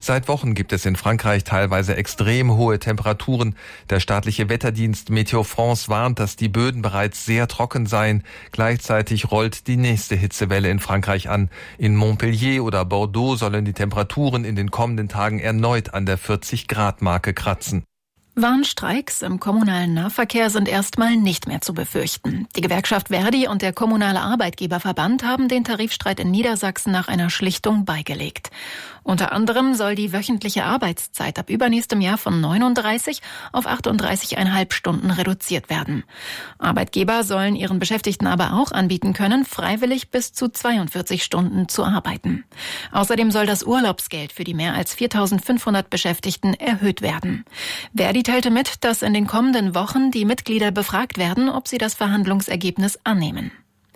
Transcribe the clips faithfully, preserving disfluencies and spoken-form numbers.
Seit Wochen gibt es in Frankreich teilweise extrem hohe Temperaturen. Der staatliche Wetterdienst Météo France warnt, dass die Böden bereits sehr trocken seien. Gleichzeitig rollt die nächste Hitzewelle in Frankreich an. In Montpellier oder Bordeaux sollen die Temperaturen in den kommenden Tagen erneut an der vierzig Grad Marke kratzen. Warnstreiks im kommunalen Nahverkehr sind erstmal nicht mehr zu befürchten. Die Gewerkschaft Verdi und der Kommunale Arbeitgeberverband haben den Tarifstreit in Niedersachsen nach einer Schlichtung beigelegt. Unter anderem soll die wöchentliche Arbeitszeit ab übernächstem Jahr von neununddreißig auf achtunddreißig Komma fünf Stunden reduziert werden. Arbeitgeber sollen ihren Beschäftigten aber auch anbieten können, freiwillig bis zu zweiundvierzig Stunden zu arbeiten. Außerdem soll das Urlaubsgeld für die mehr als viertausendfünfhundert Beschäftigten erhöht werden. Verdi teilte mit, dass in den kommenden Wochen die Mitglieder befragt werden, ob sie das Verhandlungsergebnis annehmen.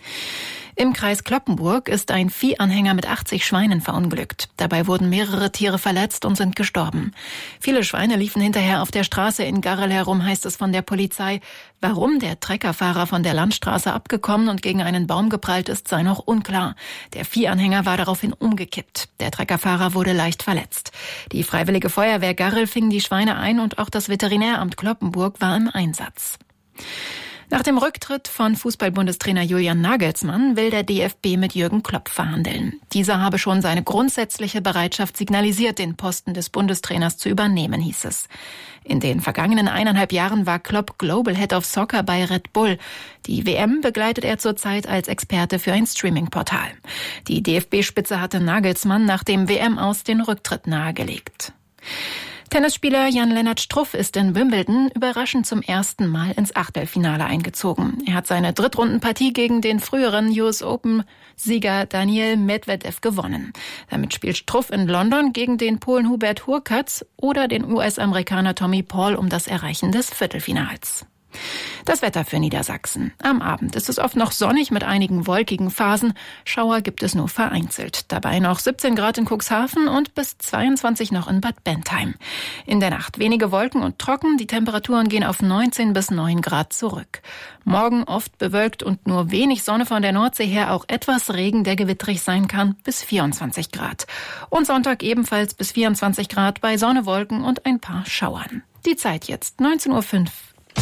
Im Kreis Cloppenburg ist ein Viehanhänger mit achtzig Schweinen verunglückt. Dabei wurden mehrere Tiere verletzt und sind gestorben. Viele Schweine liefen hinterher auf der Straße in Garrel herum, heißt es von der Polizei. Warum der Treckerfahrer von der Landstraße abgekommen und gegen einen Baum geprallt ist, sei noch unklar. Der Viehanhänger war daraufhin umgekippt. Der Treckerfahrer wurde leicht verletzt. Die Freiwillige Feuerwehr Garrel fing die Schweine ein und auch das Veterinäramt Cloppenburg war im Einsatz. Nach dem Rücktritt von Fußball-Bundestrainer Julian Nagelsmann will der D F B mit Jürgen Klopp verhandeln. Dieser habe schon seine grundsätzliche Bereitschaft signalisiert, den Posten des Bundestrainers zu übernehmen, hieß es. In den vergangenen eineinhalb Jahren war Klopp Global Head of Soccer bei Red Bull. Die W M begleitet er zurzeit als Experte für ein Streaming-Portal. Die D F B-Spitze hatte Nagelsmann nach dem W M-Aus den Rücktritt nahegelegt. Tennisspieler Jan-Lennart Struff ist in Wimbledon überraschend zum ersten Mal ins Achtelfinale eingezogen. Er hat seine Drittrundenpartie gegen den früheren U S Open-Sieger Daniil Medvedev gewonnen. Damit spielt Struff in London gegen den Polen Hubert Hurkacz oder den U S-Amerikaner Tommy Paul um das Erreichen des Viertelfinals. Das Wetter für Niedersachsen. Am Abend ist es oft noch sonnig mit einigen wolkigen Phasen. Schauer gibt es nur vereinzelt. Dabei noch siebzehn Grad in Cuxhaven und bis zweiundzwanzig noch in Bad Bentheim. In der Nacht wenige Wolken und trocken. Die Temperaturen gehen auf neunzehn bis neun Grad zurück. Morgen oft bewölkt und nur wenig Sonne von der Nordsee her. Auch etwas Regen, der gewitterig sein kann, bis vierundzwanzig Grad. Und Sonntag ebenfalls bis vierundzwanzig Grad bei Sonne, Wolken und ein paar Schauern. Die Zeit jetzt neunzehn Uhr fünf.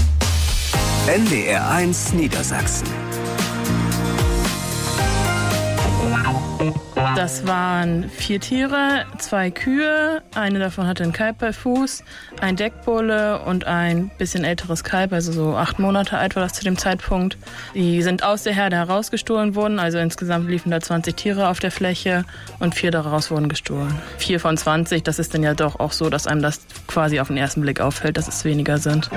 N D R eins Niedersachsen. Das waren vier Tiere, zwei Kühe, eine davon hatte einen Kalb bei Fuß, ein Deckbulle und ein bisschen älteres Kalb, also so acht Monate alt war das zu dem Zeitpunkt. Die sind aus der Herde herausgestohlen worden, also insgesamt liefen da zwanzig Tiere auf der Fläche und vier daraus wurden gestohlen. Vier von zwanzig, das ist dann ja doch auch so, dass einem das quasi auf den ersten Blick auffällt, dass es weniger sind.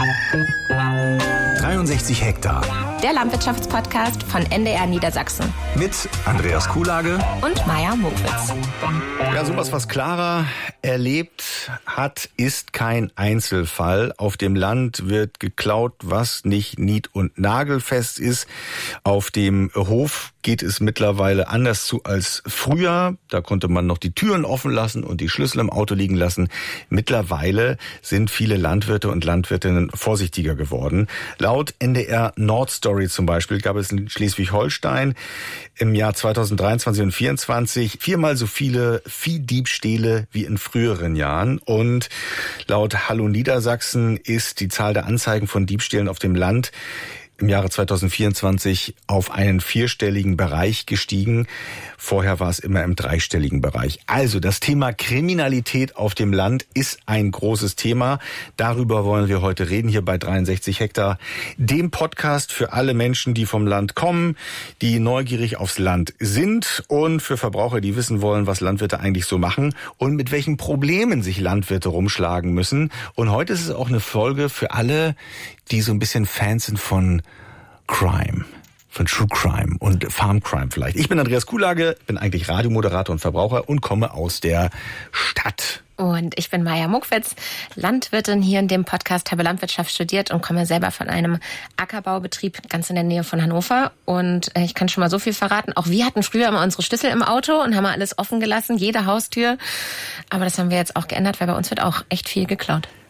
dreiundsechzig Hektar. Der Landwirtschaftspodcast von N D R Niedersachsen. Mit Andreas Kuhlage und Maja Mokwitz. Ja, sowas, was Clara erlebt hat, ist kein Einzelfall. Auf dem Land wird geklaut, was nicht nied- und nagelfest ist. Auf dem Hof geht es mittlerweile anders zu als früher. Da konnte man noch die Türen offen lassen und die Schlüssel im Auto liegen lassen. Mittlerweile sind viele Landwirte und Landwirtinnen vorsichtiger geworden. Laut N D R Nordstory zum Beispiel gab es in Schleswig-Holstein im Jahr zweitausenddreiundzwanzig und vierundzwanzig viermal so viele Viehdiebstähle wie in früheren Jahren. Und laut Hallo Niedersachsen ist die Zahl der Anzeigen von Diebstählen auf dem Land im Jahre zweitausendvierundzwanzig auf einen vierstelligen Bereich gestiegen. Vorher war es immer im dreistelligen Bereich. Also das Thema Kriminalität auf dem Land ist ein großes Thema. Darüber wollen wir heute reden hier bei dreiundsechzig Hektar, dem Podcast für alle Menschen, die vom Land kommen, die neugierig aufs Land sind und für Verbraucher, die wissen wollen, was Landwirte eigentlich so machen und mit welchen Problemen sich Landwirte rumschlagen müssen. Und heute ist es auch eine Folge für alle, die so ein bisschen Fans sind von Crime, von True Crime und Farm Crime vielleicht. Ich bin Andreas Kuhlage, bin eigentlich Radiomoderator und Verbraucher und komme aus der Stadt. Und ich bin Maja Mokwitz, Landwirtin hier in dem Podcast, habe Landwirtschaft studiert und komme selber von einem Ackerbaubetrieb ganz in der Nähe von Hannover. Und ich kann schon mal so viel verraten. Auch wir hatten früher immer unsere Schlüssel im Auto und haben alles offen gelassen, jede Haustür. Aber das haben wir jetzt auch geändert, weil bei uns wird auch echt viel geklaut.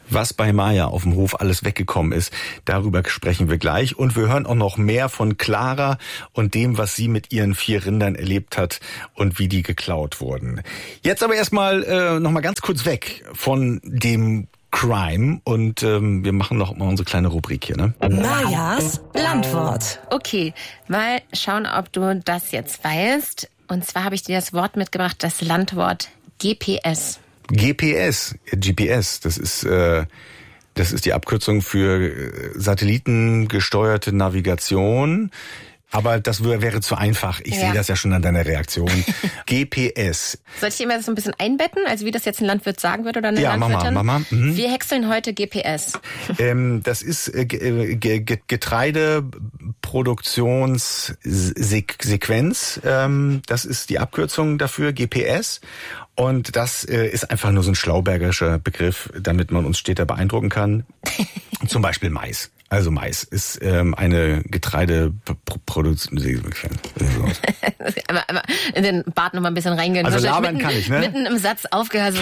Was bei Maja auf dem Hof alles weggekommen ist, darüber sprechen wir gleich. Und wir hören auch noch mehr von Clara und dem, was sie mit ihren vier Rindern erlebt hat und wie die geklaut wurden. Jetzt aber erstmal äh, noch mal ganz kurz weg von dem Crime und ähm, wir machen noch mal unsere kleine Rubrik hier, ne? Majas Landwort. Okay, mal schauen, ob du das jetzt weißt. Und zwar habe ich dir das Wort mitgebracht, das Landwort G P S. G P S, G P S, das ist äh, das ist die Abkürzung für satellitengesteuerte Navigation. Aber das wäre zu einfach. Ich ja. sehe das ja schon an deiner Reaktion. G P S. Soll ich dir mal das so ein bisschen einbetten? Also wie das jetzt ein Landwirt sagen würde oder eine ja, Landwirtin? Ja, Mama, Mama. Mhm. Wir häckseln heute G P S. Ähm, das ist äh, Getreideproduktionssequenz. Ähm, das ist die Abkürzung dafür, G P S. Und das äh, ist einfach nur so ein schlaubergerischer Begriff, damit man uns steter beeindrucken kann. Zum Beispiel Mais. Also Mais ist ähm, eine Getreideproduktion. In den Bart noch mal ein bisschen reingehen. Also labern kann ich, ne? Mitten im Satz aufgehört.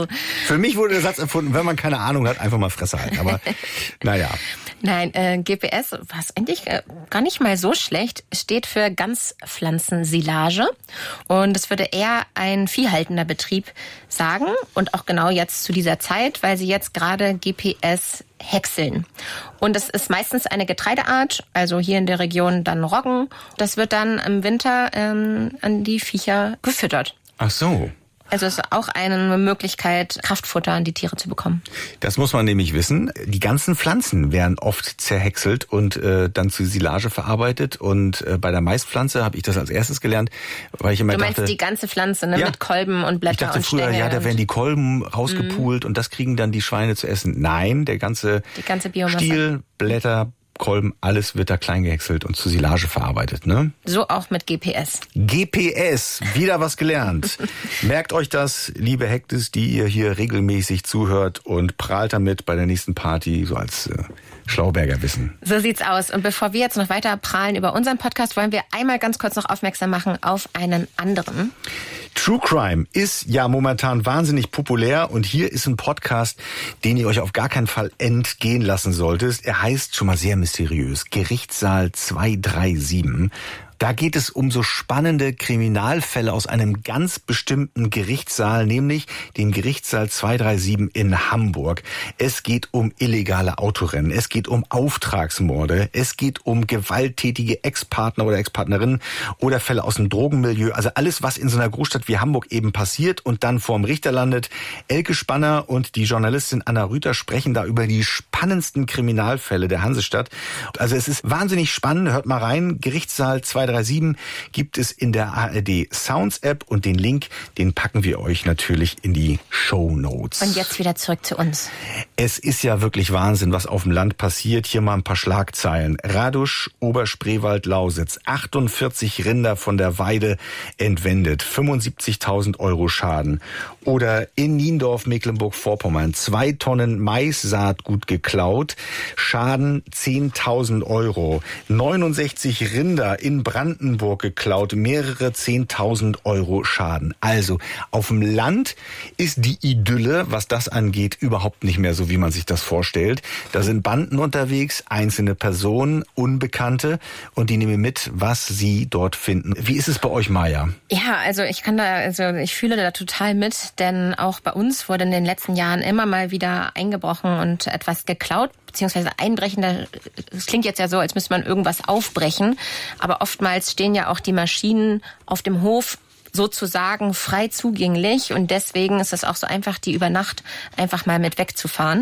Für mich wurde der Satz erfunden, wenn man keine Ahnung hat, einfach mal Fresse halten. Aber naja. Nein, äh, G P S, was eigentlich äh, gar nicht mal so schlecht, steht für Ganzpflanzensilage. Und es würde eher ein viehhaltender Betrieb sagen. Und auch genau jetzt zu dieser Zeit, weil sie jetzt gerade G P S häckseln. Und es ist meistens eine Getreideart, also hier in der Region dann Roggen. Das wird dann im Winter ähm, an die Viecher gefüttert. Ach so. Also es ist auch eine Möglichkeit, Kraftfutter an die Tiere zu bekommen. Das muss man nämlich wissen. Die ganzen Pflanzen werden oft zerhäckselt und äh, dann zu Silage verarbeitet. Und äh, bei der Maispflanze habe ich das als erstes gelernt, weil ich immer dachte... Du meinst dachte, die ganze Pflanze, ne? Ja, mit Kolben und Blätter ich dachte und früher, Stängel. Ja, da werden die Kolben rausgepult mhm. und das kriegen dann die Schweine zu essen. Nein, der ganze, die ganze Biomasse. Stiel, Blätter, Kolben, alles wird da klein gehäckselt und zu Silage verarbeitet, ne? So auch mit G P S. G P S, wieder was gelernt. Merkt euch das, liebe Hektis, die ihr hier regelmäßig zuhört und prahlt damit bei der nächsten Party, so als äh, Schlauberger Wissen. So sieht's aus. Und bevor wir jetzt noch weiter prahlen über unseren Podcast, wollen wir einmal ganz kurz noch aufmerksam machen auf einen anderen. True Crime ist ja momentan wahnsinnig populär und hier ist ein Podcast, den ihr euch auf gar keinen Fall entgehen lassen solltet. Er heißt schon mal sehr mysteriös, Gerichtssaal zwei drei sieben. Da geht es um so spannende Kriminalfälle aus einem ganz bestimmten Gerichtssaal, nämlich den Gerichtssaal zwei drei sieben in Hamburg. Es geht um illegale Autorennen, es geht um Auftragsmorde, es geht um gewalttätige Ex-Partner oder Ex-Partnerinnen oder Fälle aus dem Drogenmilieu. Also alles, was in so einer Großstadt wie Hamburg eben passiert und dann vorm Richter landet. Elke Spanner und die Journalistin Anna Rüther sprechen da über die spannendsten Kriminalfälle der Hansestadt. Also es ist wahnsinnig spannend, hört mal rein, Gerichtssaal zwei drei sieben gibt es in der A R D Sounds App und den Link, den packen wir euch natürlich in die Shownotes. Und jetzt wieder zurück zu uns. Es ist ja wirklich Wahnsinn, was auf dem Land passiert. Hier mal ein paar Schlagzeilen. Radusch, Oberspreewald, Lausitz. achtundvierzig Rinder von der Weide entwendet. fünfundsiebzigtausend Euro Schaden. Oder in Niendorf, Mecklenburg-Vorpommern. Zwei Tonnen Maissaatgut geklaut. Schaden zehntausend Euro. neunundsechzig Rinder in Brandenburg geklaut. Mehrere zehntausend Euro Schaden. Also auf dem Land ist die Idylle, was das angeht, überhaupt nicht mehr so, wie man sich das vorstellt. Da sind Banden unterwegs, einzelne Personen, Unbekannte und die nehmen mit, was sie dort finden. Wie ist es bei euch, Maja? Ja, also ich kann da, also ich fühle da total mit, denn auch bei uns wurde in den letzten Jahren immer mal wieder eingebrochen und etwas geklaut, beziehungsweise einbrechen. Das klingt jetzt ja so, als müsste man irgendwas aufbrechen, aber oftmals stehen ja auch die Maschinen auf dem Hof sozusagen frei zugänglich und deswegen ist es auch so einfach, die über Nacht einfach mal mit wegzufahren.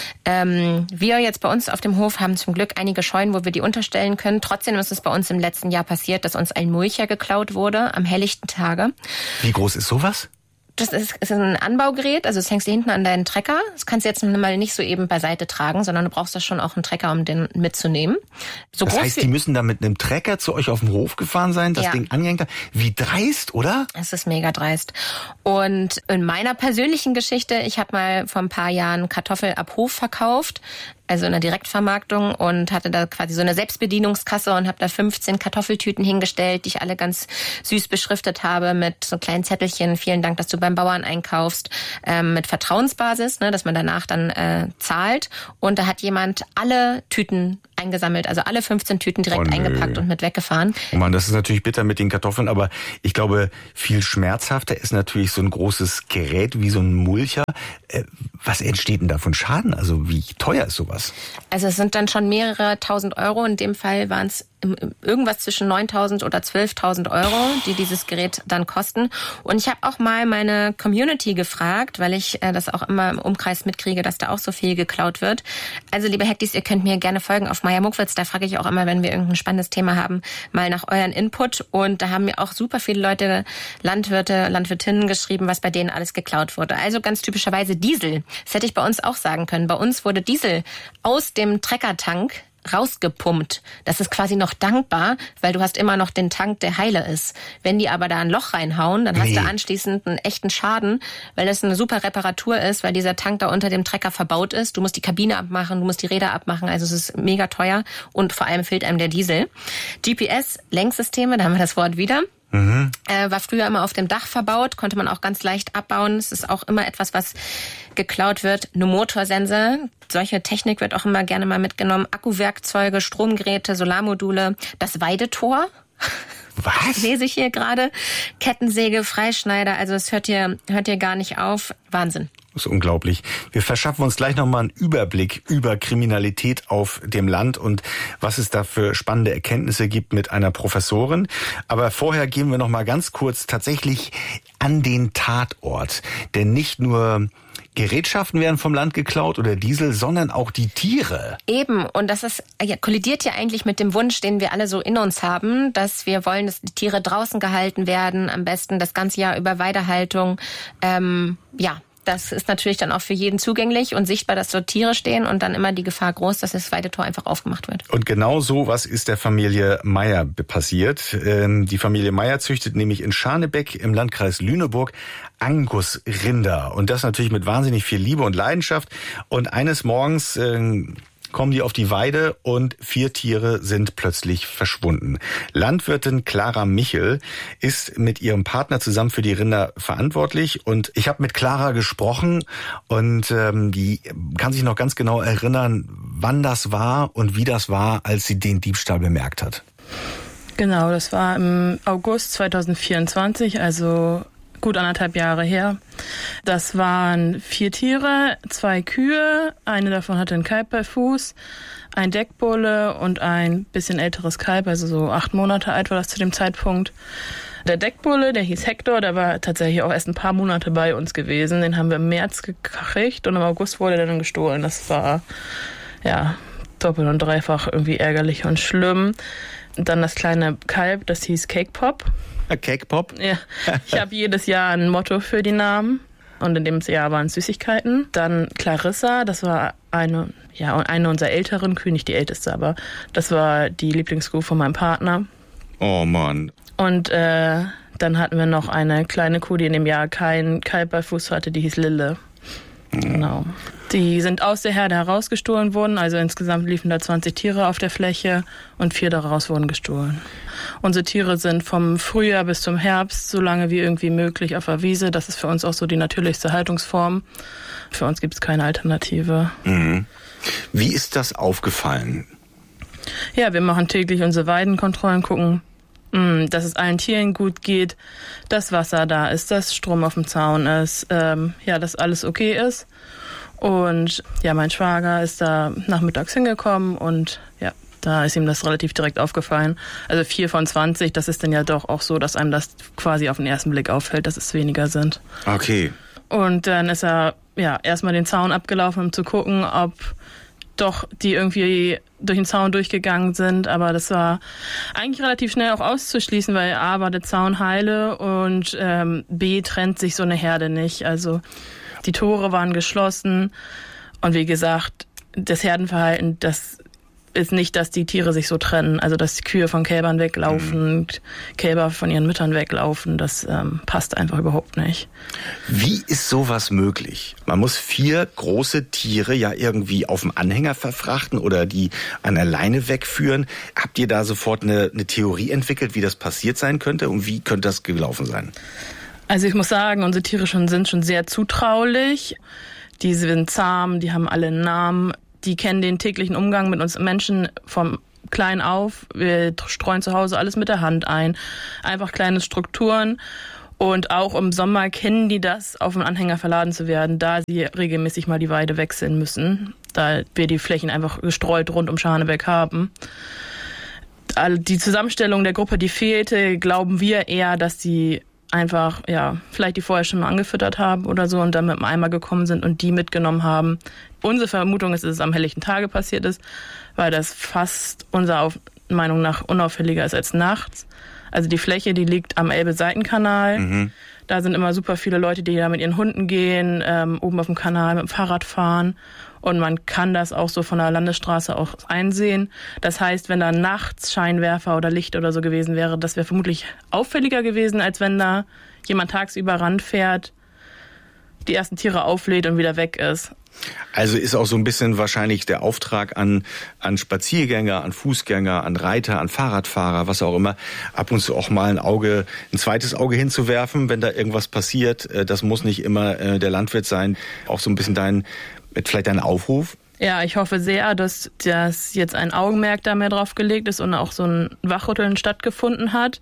Ähm, wir jetzt bei uns auf dem Hof haben zum Glück einige Scheunen, wo wir die unterstellen können. Trotzdem ist es bei uns im letzten Jahr passiert, dass uns ein Mulcher geklaut wurde am helllichten Tage. Wie groß ist sowas? Das ist, ist ein Anbaugerät, also das hängst du hinten an deinen Trecker. Das kannst du jetzt mal nicht so eben beiseite tragen, sondern du brauchst da schon auch einen Trecker, um den mitzunehmen. So das groß heißt, die müssen da mit einem Trecker zu euch auf dem Hof gefahren sein, das ja. Ding angehängt haben. Wie dreist, oder? Es ist mega dreist. Und in meiner persönlichen Geschichte, ich habe mal vor ein paar Jahren Kartoffel ab Hof verkauft. also in der Direktvermarktung, und hatte da quasi so eine Selbstbedienungskasse und habe da fünfzehn Kartoffeltüten hingestellt, die ich alle ganz süß beschriftet habe mit so kleinen Zettelchen. Vielen Dank, dass du beim Bauern einkaufst, ähm, mit Vertrauensbasis, ne, dass man danach dann äh, zahlt. Und da hat jemand alle Tüten eingesammelt, also alle fünfzehn Tüten direkt oh, eingepackt und mit weggefahren. Oh Mann, das ist natürlich bitter mit den Kartoffeln, aber ich glaube, viel schmerzhafter ist natürlich so ein großes Gerät wie so ein Mulcher. Äh, was entsteht denn da von Schaden? Also wie teuer ist sowas? Also es sind dann schon mehrere tausend Euro. In dem Fall waren es irgendwas zwischen neuntausend oder zwölftausend Euro, die dieses Gerät dann kosten. Und ich habe auch mal meine Community gefragt, weil ich äh, das auch immer im Umkreis mitkriege, dass da auch so viel geklaut wird. Also liebe Hektis, ihr könnt mir gerne folgen auf Maya Muckwitz. Da frage ich auch immer, wenn wir irgendein spannendes Thema haben, mal nach euren Input. Und da haben mir auch super viele Leute, Landwirte, Landwirtinnen geschrieben, was bei denen alles geklaut wurde. Also ganz typischerweise Diesel. Das hätte ich bei uns auch sagen können. Bei uns wurde Diesel aus dem Treckertank rausgepumpt. Das ist quasi noch dankbar, weil du hast immer noch den Tank, der heile ist. Wenn die aber da ein Loch reinhauen, dann hast nee. du anschließend einen echten Schaden, weil das eine super Reparatur ist, weil dieser Tank da unter dem Trecker verbaut ist. Du musst die Kabine abmachen, du musst die Räder abmachen, also es ist mega teuer und vor allem fehlt einem der Diesel. G P S-Lenksysteme, da haben wir das Wort wieder. Mhm. Äh, war früher immer auf dem Dach verbaut, konnte man auch ganz leicht abbauen. Es ist auch immer etwas, was geklaut wird. Eine Motorsensor, solche Technik wird auch immer gerne mal mitgenommen. Akkuwerkzeuge, Stromgeräte, Solarmodule, das Weidetor. Was? Lese ich hier gerade. Kettensäge, Freischneider, also es hört hier, hört hier gar nicht auf. Wahnsinn. Das ist unglaublich. Wir verschaffen uns gleich nochmal einen Überblick über Kriminalität auf dem Land und was es da für spannende Erkenntnisse gibt mit einer Professorin. Aber vorher gehen wir nochmal ganz kurz tatsächlich an den Tatort. Denn nicht nur Gerätschaften werden vom Land geklaut oder Diesel, sondern auch die Tiere. Eben, und das ist ja, kollidiert ja eigentlich mit dem Wunsch, den wir alle so in uns haben, dass wir wollen, dass die Tiere draußen gehalten werden, am besten das ganze Jahr über Weidehaltung, ähm, ja. Das ist natürlich dann auch für jeden zugänglich und sichtbar, dass dort Tiere stehen und dann immer die Gefahr groß, dass das Weidetor einfach aufgemacht wird. Und genau so was ist der Familie Meyer passiert. Die Familie Meyer züchtet nämlich in Scharnebeck im Landkreis Lüneburg Angusrinder. Und das natürlich mit wahnsinnig viel Liebe und Leidenschaft. Und eines Morgens kommen die auf die Weide und vier Tiere sind plötzlich verschwunden. Landwirtin Clara Michel ist mit ihrem Partner zusammen für die Rinder verantwortlich und ich habe mit Clara gesprochen und ähm, die kann sich noch ganz genau erinnern, wann das war und wie das war, als sie den Diebstahl bemerkt hat. Genau, das war im August zweitausendvierundzwanzig, also gut anderthalb Jahre her. Das waren vier Tiere, zwei Kühe, eine davon hatte einen Kalb bei Fuß, ein Deckbulle und ein bisschen älteres Kalb, also so acht Monate alt war das zu dem Zeitpunkt. Der Deckbulle, der hieß Hector, der war tatsächlich auch erst ein paar Monate bei uns gewesen. Den haben wir im März gekriegt und im August wurde der dann gestohlen. Das war ja doppelt und dreifach irgendwie ärgerlich und schlimm. Und dann das kleine Kalb, das hieß Cake Pop. Cake Pop? Ja, ich habe jedes Jahr ein Motto für die Namen und in dem Jahr waren es Süßigkeiten. Dann Clarissa, das war eine, ja, eine unserer älteren Kühe, nicht die älteste, aber das war die Lieblingskuh von meinem Partner. Oh Mann. Und äh, dann hatten wir noch eine kleine Kuh, die in dem Jahr keinen Kalb bei Fuß hatte, die hieß Lille. Genau. Die sind aus der Herde herausgestohlen worden, also insgesamt liefen da zwanzig Tiere auf der Fläche und vier daraus wurden gestohlen. Unsere Tiere sind vom Frühjahr bis zum Herbst so lange wie irgendwie möglich auf der Wiese. Das ist für uns auch so die natürlichste Haltungsform. Für uns gibt es keine Alternative. Mhm. Wie ist das aufgefallen? Ja, wir machen täglich unsere Weidenkontrollen, gucken, dass es allen Tieren gut geht, dass Wasser da ist, dass Strom auf dem Zaun ist, ähm, ja, dass alles okay ist. Und ja, mein Schwager ist da nachmittags hingekommen und ja, da ist ihm das relativ direkt aufgefallen. Also vier von zwanzig, das ist dann ja doch auch so, dass einem das quasi auf den ersten Blick auffällt, dass es weniger sind. Okay. Und dann ist er ja erstmal den Zaun abgelaufen, um zu gucken, ob doch die irgendwie durch den Zaun durchgegangen sind, aber das war eigentlich relativ schnell auch auszuschließen, weil A war der Zaun heile und ähm, B trennt sich so eine Herde nicht. Also die Tore waren geschlossen und wie gesagt, das Herdenverhalten, das ist nicht, dass die Tiere sich so trennen, also dass die Kühe von Kälbern weglaufen, mhm. Kälber von ihren Müttern weglaufen, das ähm, passt einfach überhaupt nicht. Wie ist sowas möglich? Man muss vier große Tiere ja irgendwie auf dem Anhänger verfrachten oder die an der Leine wegführen. Habt ihr da sofort eine, eine Theorie entwickelt, wie das passiert sein könnte und wie könnte das gelaufen sein? Also ich muss sagen, unsere Tiere schon, sind schon sehr zutraulich. Die sind zahm, die haben alle einen Namen. Die kennen den täglichen Umgang mit uns Menschen vom klein auf. Wir streuen zu Hause alles mit der Hand ein. Einfach kleine Strukturen. Und auch im Sommer kennen die das, auf dem Anhänger verladen zu werden, da sie regelmäßig mal die Weide wechseln müssen. Da wir die Flächen einfach gestreut rund um Scharnebeck haben. Die Zusammenstellung der Gruppe, die fehlte, glauben wir eher, dass die einfach, ja, vielleicht die vorher schon mal angefüttert haben oder so und dann mit dem Eimer gekommen sind und die mitgenommen haben. Unsere Vermutung ist, dass es am helllichten Tage passiert ist, weil das fast unserer Meinung nach unauffälliger ist als nachts. Also die Fläche, die liegt am Elbe-Seitenkanal. Mhm. Da sind immer super viele Leute, die da mit ihren Hunden gehen, ähm, oben auf dem Kanal mit dem Fahrrad fahren. Und man kann das auch so von der Landesstraße auch einsehen. Das heißt, wenn da nachts Scheinwerfer oder Licht oder so gewesen wäre, das wäre vermutlich auffälliger gewesen, als wenn da jemand tagsüber ranfährt, die ersten Tiere auflädt und wieder weg ist. Also ist auch so ein bisschen wahrscheinlich der Auftrag an, an Spaziergänger, an Fußgänger, an Reiter, an Fahrradfahrer, was auch immer, ab und zu auch mal ein Auge, ein zweites Auge hinzuwerfen, wenn da irgendwas passiert. Das muss nicht immer der Landwirt sein. Auch so ein bisschen dein, vielleicht dein Aufruf? Ja, ich hoffe sehr, dass, dass jetzt ein Augenmerk da mehr drauf gelegt ist und auch so ein Wachrütteln stattgefunden hat.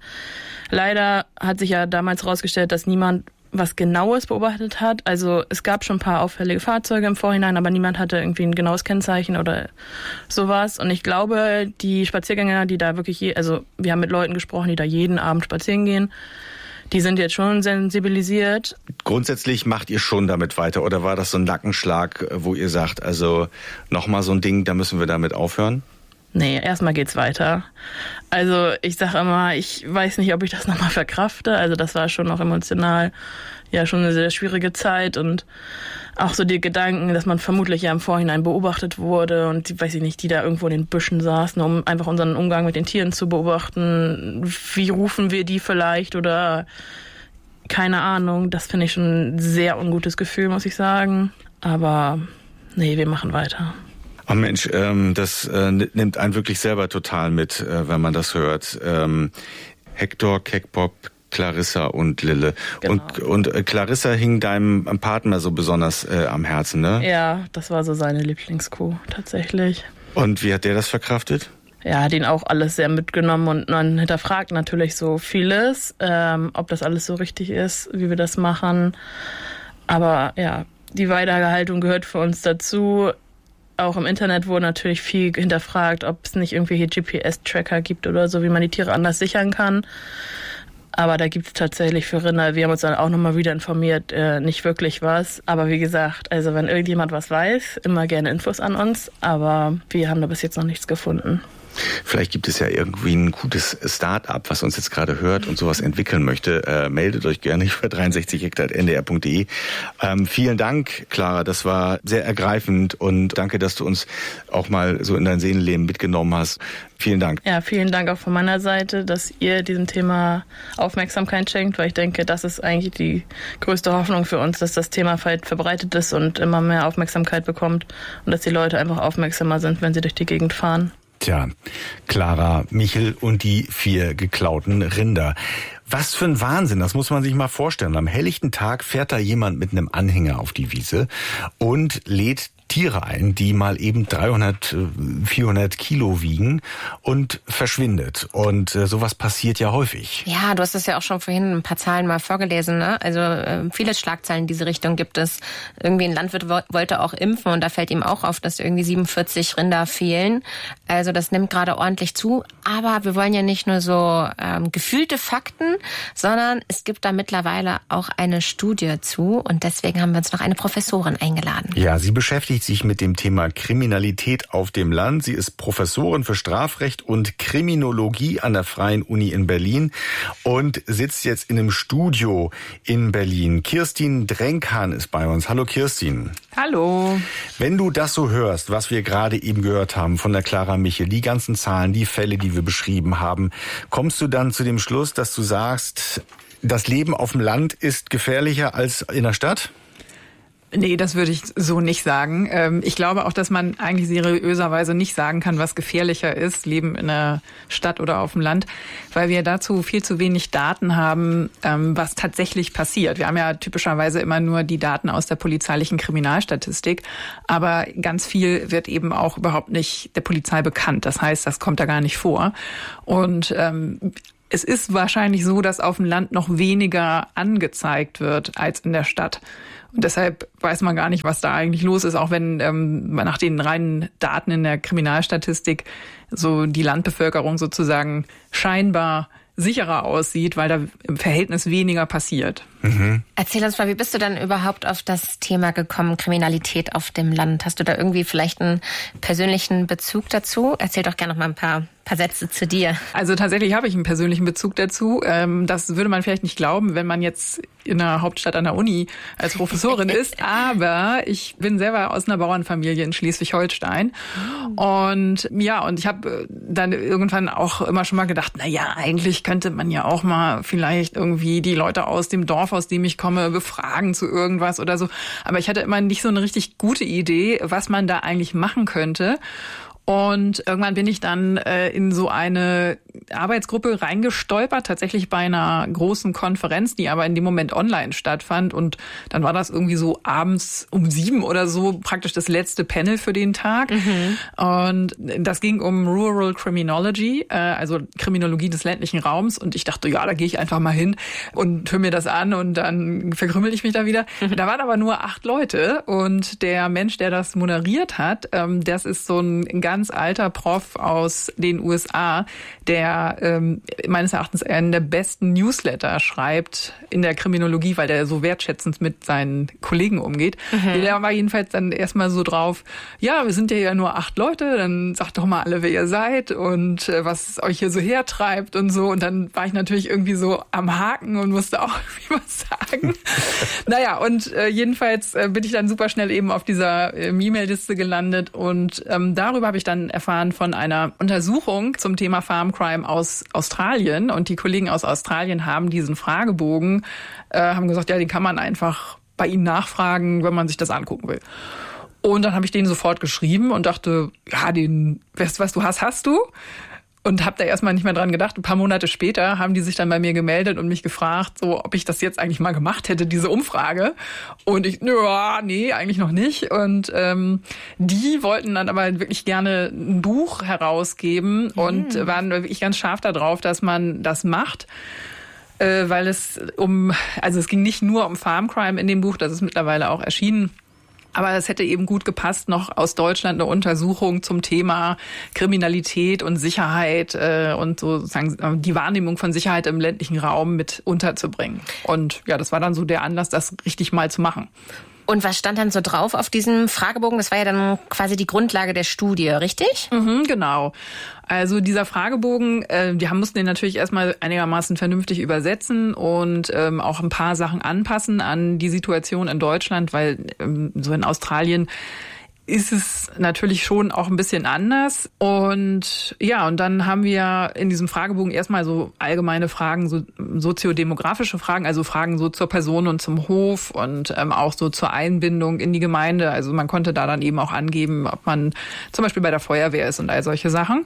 Leider hat sich ja damals herausgestellt, dass niemand was Genaues beobachtet hat. Also es gab schon ein paar auffällige Fahrzeuge im Vorhinein, aber niemand hatte irgendwie ein genaues Kennzeichen oder sowas. Und ich glaube, die Spaziergänger, die da wirklich, je, also wir haben mit Leuten gesprochen, die da jeden Abend spazieren gehen, die sind jetzt schon sensibilisiert. Grundsätzlich macht ihr schon damit weiter oder war das so ein Nackenschlag, wo ihr sagt, also nochmal so ein Ding, da müssen wir damit aufhören? Nee, erstmal geht's weiter. Also ich sag immer, ich weiß nicht, ob ich das nochmal verkrafte. Also das war schon auch emotional ja schon eine sehr schwierige Zeit und auch so die Gedanken, dass man vermutlich ja im Vorhinein beobachtet wurde und die, weiß ich nicht, die da irgendwo in den Büschen saßen, um einfach unseren Umgang mit den Tieren zu beobachten. Wie rufen wir die vielleicht oder keine Ahnung. Das finde ich schon ein sehr ungutes Gefühl, muss ich sagen. Aber nee, wir machen weiter. Oh Mensch, ähm, das äh, nimmt einen wirklich selber total mit, äh, wenn man das hört. Ähm, Hector, Keckpop, Clarissa und Lille. Genau. Und, und äh, Clarissa hing deinem Partner so besonders äh, am Herzen, ne? Ja, das war so seine Lieblingskuh, tatsächlich. Und wie hat der das verkraftet? Ja, hat ihn auch alles sehr mitgenommen und man hinterfragt natürlich so vieles, ähm, ob das alles so richtig ist, wie wir das machen. Aber ja, die Weidehaltung gehört für uns dazu. Auch im Internet wurde natürlich viel hinterfragt, ob es nicht irgendwelche G P S-Tracker gibt oder so, wie man die Tiere anders sichern kann. Aber da gibt es tatsächlich für Rinder, wir haben uns dann auch nochmal wieder informiert, äh, nicht wirklich was. Aber wie gesagt, also wenn irgendjemand was weiß, immer gerne Infos an uns. Aber wir haben da bis jetzt noch nichts gefunden. Vielleicht gibt es ja irgendwie ein gutes Start-up, was uns jetzt gerade hört und sowas entwickeln möchte. Äh, meldet euch gerne über dreiundsechzig hektar punkt n d r punkt d e. Ähm, vielen Dank, Clara. Das war sehr ergreifend und danke, dass du uns auch mal so in dein Seelenleben mitgenommen hast. Vielen Dank. Ja, vielen Dank auch von meiner Seite, dass ihr diesem Thema Aufmerksamkeit schenkt, weil ich denke, das ist eigentlich die größte Hoffnung für uns, dass das Thema verbreitet ist und immer mehr Aufmerksamkeit bekommt und dass die Leute einfach aufmerksamer sind, wenn sie durch die Gegend fahren. Tja, Clara Michel und die vier geklauten Rinder. Was für ein Wahnsinn, das muss man sich mal vorstellen. Am helllichten Tag fährt da jemand mit einem Anhänger auf die Wiese und lädt Tiere ein, die mal eben dreihundert, vierhundert Kilo wiegen und verschwindet. Und äh, sowas passiert ja häufig. Ja, du hast es ja auch schon vorhin ein paar Zahlen mal vorgelesen, ne? Also äh, viele Schlagzeilen in diese Richtung gibt es. Irgendwie ein Landwirt wo- wollte auch impfen und da fällt ihm auch auf, dass irgendwie siebenundvierzig Rinder fehlen. Also das nimmt gerade ordentlich zu. Aber wir wollen ja nicht nur so ähm, gefühlte Fakten, sondern es gibt da mittlerweile auch eine Studie zu und deswegen haben wir uns noch eine Professorin eingeladen. Ja, sie beschäftigt sich mit dem Thema Kriminalität auf dem Land. Sie ist Professorin für Strafrecht und Kriminologie an der Freien Uni in Berlin und sitzt jetzt in einem Studio in Berlin. Kirstin Drenkan ist bei uns. Hallo Kirstin. Hallo. Wenn du das so hörst, was wir gerade eben gehört haben von der Clara Michel, die ganzen Zahlen, die Fälle, die wir beschrieben haben, kommst du dann zu dem Schluss, dass du sagst, das Leben auf dem Land ist gefährlicher als in der Stadt? Nee, das würde ich so nicht sagen. Ich glaube auch, dass man eigentlich seriöserweise nicht sagen kann, was gefährlicher ist, Leben in der Stadt oder auf dem Land, weil wir dazu viel zu wenig Daten haben, was tatsächlich passiert. Wir haben ja typischerweise immer nur die Daten aus der polizeilichen Kriminalstatistik, aber ganz viel wird eben auch überhaupt nicht der Polizei bekannt. Das heißt, das kommt da gar nicht vor. Und ähm, es ist wahrscheinlich so, dass auf dem Land noch weniger angezeigt wird als in der Stadt. Und deshalb weiß man gar nicht, was da eigentlich los ist, auch wenn ähm, nach den reinen Daten in der Kriminalstatistik so die Landbevölkerung sozusagen scheinbar sicherer aussieht, weil da im Verhältnis weniger passiert. Mhm. Erzähl uns mal, wie bist du dann überhaupt auf das Thema gekommen, Kriminalität auf dem Land? Hast du da irgendwie vielleicht einen persönlichen Bezug dazu? Erzähl doch gerne noch mal ein paar, paar Sätze zu dir. Also tatsächlich habe ich einen persönlichen Bezug dazu. Das würde man vielleicht nicht glauben, wenn man jetzt in der Hauptstadt an der Uni als Professorin ist. Aber ich bin selber aus einer Bauernfamilie in Schleswig-Holstein. Und ja, und ich habe dann irgendwann auch immer schon mal gedacht, na ja, eigentlich könnte man ja auch mal vielleicht irgendwie die Leute aus dem Dorf, aus dem ich komme, befragen zu irgendwas oder so. Aber ich hatte immer nicht so eine richtig gute Idee, was man da eigentlich machen könnte. Und irgendwann bin ich dann äh, in so eine Arbeitsgruppe reingestolpert, tatsächlich bei einer großen Konferenz, die aber in dem Moment online stattfand. Und dann war das irgendwie so abends um sieben oder so praktisch das letzte Panel für den Tag. Mhm. Und das ging um Rural Criminology, äh, also Kriminologie des ländlichen Raums. Und ich dachte, ja, da gehe ich einfach mal hin und höre mir das an und dann verkrümmel ich mich da wieder. Mhm. Da waren aber nur acht Leute und der Mensch, der das moderiert hat, ähm, das ist so ein ganz ganz alter Prof aus den U S A, der ähm, meines Erachtens einen der besten Newsletter schreibt in der Kriminologie, weil der so wertschätzend mit seinen Kollegen umgeht. Mhm. Der war jedenfalls dann erstmal so drauf, ja, wir sind ja ja nur acht Leute, dann sagt doch mal alle, wer ihr seid und äh, was euch hier so hertreibt und so. Und dann war ich natürlich irgendwie so am Haken und musste auch irgendwie was sagen. Naja, und äh, jedenfalls äh, bin ich dann super schnell eben auf dieser äh, E-Mail-Liste gelandet und ähm, darüber habe ich dann erfahren von einer Untersuchung zum Thema Farm Crime aus Australien. Und die Kollegen aus Australien haben diesen Fragebogen, äh, haben gesagt, ja, den kann man einfach bei ihnen nachfragen, wenn man sich das angucken will. Und dann habe ich denen sofort geschrieben und dachte, ja, den, weißt du, was du hast, hast du. Und habe da erstmal nicht mehr dran gedacht. Ein paar Monate später haben die sich dann bei mir gemeldet und mich gefragt, so, ob ich das jetzt eigentlich mal gemacht hätte, diese Umfrage. Und ich, ja, nee, eigentlich noch nicht. Und ähm, die wollten dann aber wirklich gerne ein Buch herausgeben mhm. und waren wirklich ganz scharf darauf, dass man das macht. Äh, weil es um, also es ging nicht nur um Farm Crime in dem Buch, das ist mittlerweile auch erschienen. Aber es hätte eben gut gepasst, noch aus Deutschland eine Untersuchung zum Thema Kriminalität und Sicherheit äh, und sozusagen die Wahrnehmung von Sicherheit im ländlichen Raum mit unterzubringen. Und ja, das war dann so der Anlass, das richtig mal zu machen. Und was stand dann so drauf auf diesem Fragebogen? Das war ja dann quasi die Grundlage der Studie, richtig? Mhm, genau. Also dieser Fragebogen, äh, die haben, mussten den natürlich erstmal einigermaßen vernünftig übersetzen und ähm, auch ein paar Sachen anpassen an die Situation in Deutschland, weil ähm, so in Australien ist es natürlich schon auch ein bisschen anders. Und ja, und dann haben wir in diesem Fragebogen erstmal so allgemeine Fragen, so soziodemografische Fragen, also Fragen so zur Person und zum Hof und ähm, auch so zur Einbindung in die Gemeinde. Also man konnte da dann eben auch angeben, ob man zum Beispiel bei der Feuerwehr ist und all solche Sachen.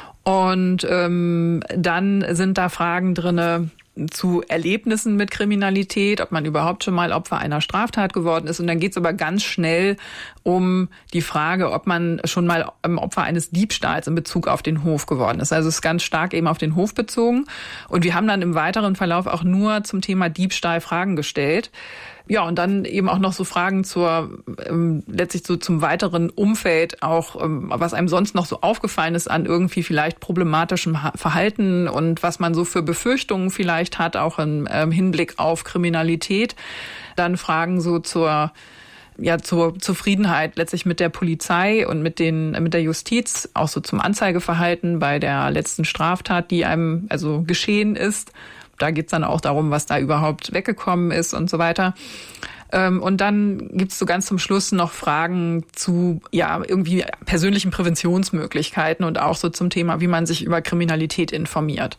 Und ähm, dann sind da Fragen drinne zu Erlebnissen mit Kriminalität, ob man überhaupt schon mal Opfer einer Straftat geworden ist. Und dann geht's aber ganz schnell um die Frage, ob man schon mal Opfer eines Diebstahls in Bezug auf den Hof geworden ist. Also es ist ganz stark eben auf den Hof bezogen. Und wir haben dann im weiteren Verlauf auch nur zum Thema Diebstahl Fragen gestellt. Ja, und dann eben auch noch so Fragen zur, ähm, letztlich so zum weiteren Umfeld, auch ähm, was einem sonst noch so aufgefallen ist an irgendwie vielleicht problematischem ha- Verhalten und was man so für Befürchtungen vielleicht hat, auch im ähm, Hinblick auf Kriminalität. Dann Fragen so zur ja zur Zufriedenheit letztlich mit der Polizei und mit den mit der Justiz, auch so zum Anzeigeverhalten bei der letzten Straftat, die einem also geschehen ist. Da geht's dann auch darum, was da überhaupt weggekommen ist und so weiter. Und dann gibt's so ganz zum Schluss noch Fragen zu ja irgendwie persönlichen Präventionsmöglichkeiten und auch so zum Thema, wie man sich über Kriminalität informiert.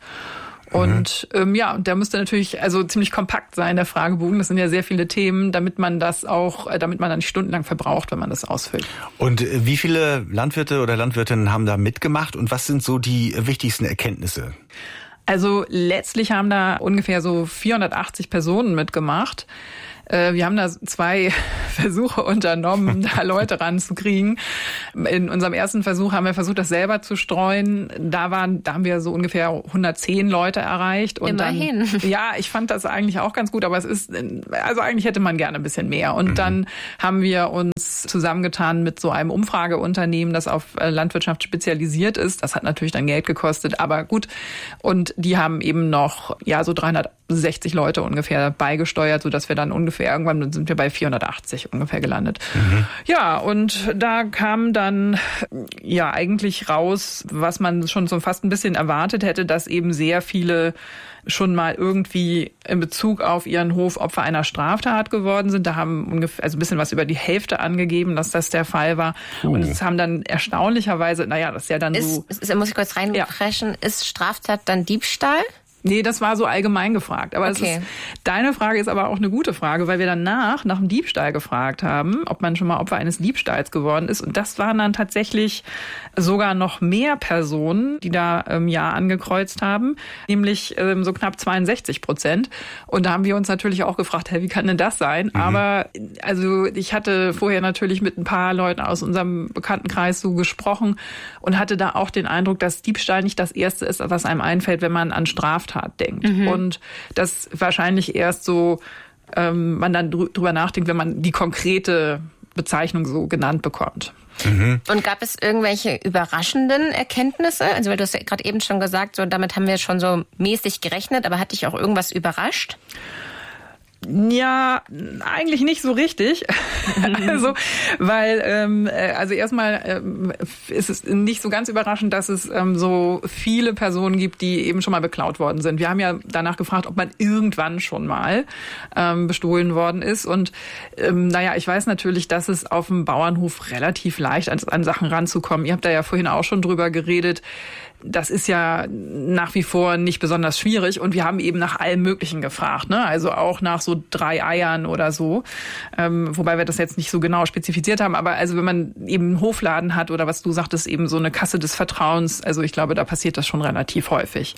Und mhm. ähm, ja, der müsste natürlich also ziemlich kompakt sein, der Fragebogen. Das sind ja sehr viele Themen, damit man das auch, äh, damit man dann nicht stundenlang verbraucht, wenn man das ausfüllt. Und äh, wie viele Landwirte oder Landwirtinnen haben da mitgemacht und was sind so die wichtigsten Erkenntnisse? Also letztlich haben da ungefähr so vierhundertachtzig Personen mitgemacht. Wir haben da zwei Versuche unternommen, da Leute ranzukriegen. In unserem ersten Versuch haben wir versucht, das selber zu streuen. Da waren, da haben wir so ungefähr hundertzehn Leute erreicht. Und immerhin. Dann, ja, ich fand das eigentlich auch ganz gut, aber es ist, also eigentlich hätte man gerne ein bisschen mehr. Und mhm. dann haben wir uns zusammengetan mit so einem Umfrageunternehmen, das auf Landwirtschaft spezialisiert ist. Das hat natürlich dann Geld gekostet, aber gut. Und die haben eben noch, ja, so dreihundertsechzig Leute ungefähr beigesteuert, sodass wir dann ungefähr irgendwann sind wir bei vierhundertachtzig ungefähr gelandet. Mhm. Ja, und da kam dann ja eigentlich raus, was man schon so fast ein bisschen erwartet hätte, dass eben sehr viele schon mal irgendwie in Bezug auf ihren Hof Opfer einer Straftat geworden sind. Da haben ungefähr, also ein bisschen was über die Hälfte angegeben, dass das der Fall war. Uh. Und es haben dann erstaunlicherweise, naja, das ist ja dann ist, so... Ist, muss ich kurz reinpreschen, ja. Ist Straftat dann Diebstahl? Nee, das war so allgemein gefragt. Aber okay. es ist, deine Frage ist aber auch eine gute Frage, weil wir danach nach dem Diebstahl gefragt haben, ob man schon mal Opfer eines Diebstahls geworden ist. Und das waren dann tatsächlich sogar noch mehr Personen, die da im Jahr angekreuzt haben, nämlich ähm, so knapp zweiundsechzig Prozent. Und da haben wir uns natürlich auch gefragt, hey, wie kann denn das sein? Mhm. Aber also ich hatte vorher natürlich mit ein paar Leuten aus unserem Bekanntenkreis so gesprochen und hatte da auch den Eindruck, dass Diebstahl nicht das Erste ist, was einem einfällt, wenn man an Straftat denkt. Mhm. Und das wahrscheinlich erst so ähm, man dann drüber nachdenkt, wenn man die konkrete Bezeichnung so genannt bekommt. Mhm. Und gab es irgendwelche überraschenden Erkenntnisse? Also weil du hast ja gerade eben schon gesagt, so damit haben wir schon so mäßig gerechnet, aber hat dich auch irgendwas überrascht? Ja, eigentlich nicht so richtig. Also, weil ähm, also erstmal ähm, ist es nicht so ganz überraschend, dass es ähm, so viele Personen gibt, die eben schon mal beklaut worden sind. Wir haben ja danach gefragt, ob man irgendwann schon mal ähm, bestohlen worden ist. Und ähm, naja, ich weiß natürlich, dass es auf dem Bauernhof relativ leicht an, an Sachen ranzukommen. Ihr habt da ja vorhin auch schon drüber geredet. Das ist ja nach wie vor nicht besonders schwierig und wir haben eben nach allem Möglichen gefragt, ne? Also auch nach so drei Eiern oder so, ähm, wobei wir das jetzt nicht so genau spezifiziert haben, aber also wenn man eben einen Hofladen hat oder was du sagtest, eben so eine Kasse des Vertrauens, also ich glaube, da passiert das schon relativ häufig.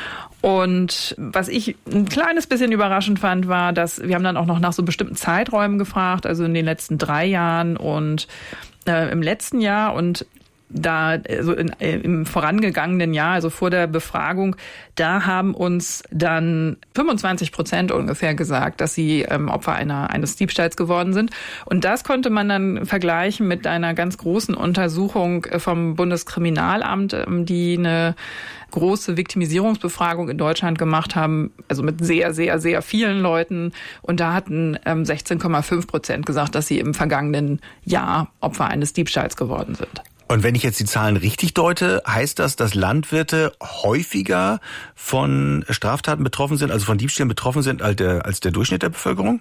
Und was ich ein kleines bisschen überraschend fand, war, dass wir haben dann auch noch nach so bestimmten Zeiträumen gefragt, also in den letzten drei Jahren und äh, im letzten Jahr und da also in, im vorangegangenen Jahr, also vor der Befragung, da haben uns dann fünfundzwanzig Prozent ungefähr gesagt, dass sie ähm, Opfer einer, eines Diebstahls geworden sind. Und das konnte man dann vergleichen mit einer ganz großen Untersuchung vom Bundeskriminalamt, ähm, die eine große Viktimisierungsbefragung in Deutschland gemacht haben, also mit sehr, sehr, sehr vielen Leuten. Und da hatten ähm, sechzehn Komma fünf Prozent gesagt, dass sie im vergangenen Jahr Opfer eines Diebstahls geworden sind. Und wenn ich jetzt die Zahlen richtig deute, heißt das, dass Landwirte häufiger von Straftaten betroffen sind, also von Diebstählen betroffen sind als der, als der Durchschnitt der Bevölkerung?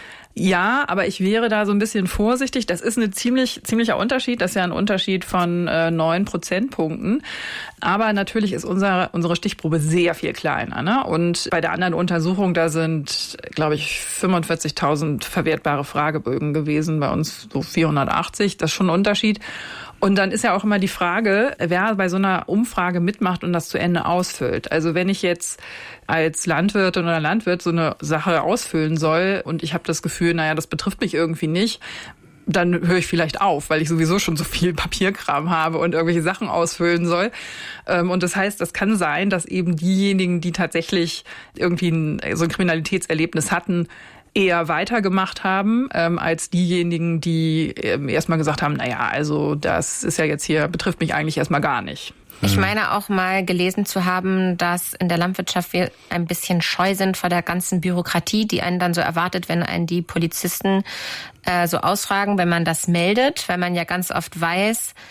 Ja, aber ich wäre da so ein bisschen vorsichtig. Das ist ein ziemlich, ziemlicher Unterschied. Das ist ja ein Unterschied von äh, neun Prozentpunkten. Aber natürlich ist unser, unsere Stichprobe sehr viel kleiner, ne? Und bei der anderen Untersuchung, da sind, glaube ich, fünfundvierzigtausend verwertbare Fragebögen gewesen. Bei uns so vierhundertachtzig. Das ist schon ein Unterschied. Und dann ist ja auch immer die Frage, wer bei so einer Umfrage mitmacht und das zu Ende ausfüllt. Also wenn ich jetzt als Landwirtin oder Landwirt so eine Sache ausfüllen soll und ich habe das Gefühl, naja, das betrifft mich irgendwie nicht, dann höre ich vielleicht auf, weil ich sowieso schon so viel Papierkram habe und irgendwelche Sachen ausfüllen soll. Und das heißt, das kann sein, dass eben diejenigen, die tatsächlich irgendwie ein, so ein Kriminalitätserlebnis hatten, eher weitergemacht haben, ähm, als diejenigen, die ähm, erstmal gesagt haben, naja, also das ist ja jetzt hier, betrifft mich eigentlich erstmal gar nicht. Ich meine auch mal gelesen zu haben, dass in der Landwirtschaft wir ein bisschen scheu sind vor der ganzen Bürokratie, die einen dann so erwartet, wenn einen die Polizisten äh, so ausfragen, wenn man das meldet, weil man ja ganz oft weiß,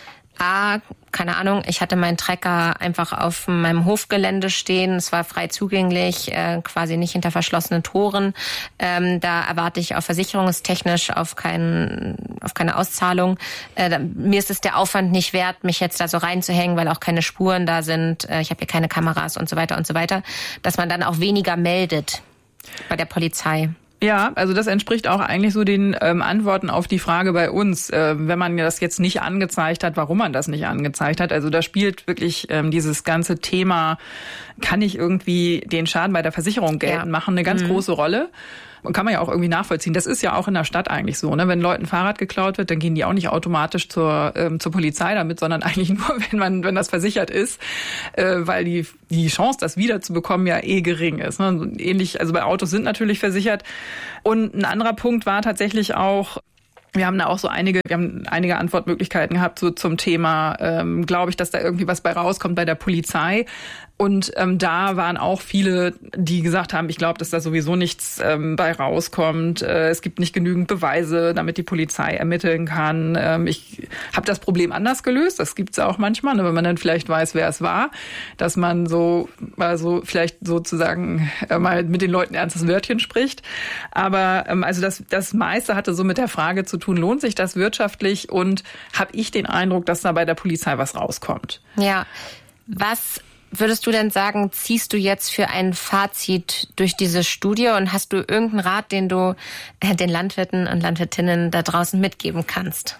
A, keine Ahnung, ich hatte meinen Trecker einfach auf meinem Hofgelände stehen. Es war frei zugänglich, äh, quasi nicht hinter verschlossenen Toren. Ähm, da erwarte ich auch versicherungstechnisch auf, kein, auf keine Auszahlung. Äh, da, mir ist es der Aufwand nicht wert, mich jetzt da so reinzuhängen, weil auch keine Spuren da sind. Äh, ich habe hier keine Kameras und so weiter und so weiter. Dass man dann auch weniger meldet bei der Polizei. Ja, also das entspricht auch eigentlich so den ähm, Antworten auf die Frage bei uns, äh, wenn man das jetzt nicht angezeigt hat, warum man das nicht angezeigt hat. Also da spielt wirklich ähm, dieses ganze Thema, kann ich irgendwie den Schaden bei der Versicherung geltend ja. machen, eine ganz mhm. große Rolle. Und kann man ja auch irgendwie nachvollziehen. Das ist ja auch in der Stadt eigentlich so, ne? Wenn Leuten ein Fahrrad geklaut wird, dann gehen die auch nicht automatisch zur ähm, zur Polizei damit, sondern eigentlich nur, wenn man wenn das versichert ist, äh, weil die die Chance, das wiederzubekommen, ja eh gering ist. Ne? Ähnlich, also bei Autos sind natürlich versichert. Und ein anderer Punkt war tatsächlich auch, wir haben da auch so einige, wir haben einige Antwortmöglichkeiten gehabt so zum Thema, ähm, glaube ich, dass da irgendwie was bei rauskommt bei der Polizei. Und ähm, da waren auch viele, die gesagt haben, ich glaube, dass da sowieso nichts ähm, bei rauskommt. Äh, es gibt nicht genügend Beweise, damit die Polizei ermitteln kann. Ähm, ich habe das Problem anders gelöst. Das gibt's auch manchmal, ne, wenn man dann vielleicht weiß, wer es war, dass man so also vielleicht sozusagen äh, mal mit den Leuten ernstes Wörtchen spricht. Aber ähm, also das, das meiste hatte so mit der Frage zu tun, lohnt sich das wirtschaftlich? Und habe ich den Eindruck, dass da bei der Polizei was rauskommt? Ja, was würdest du denn sagen, ziehst du jetzt für ein Fazit durch diese Studie und hast du irgendeinen Rat, den du den Landwirten und Landwirtinnen da draußen mitgeben kannst?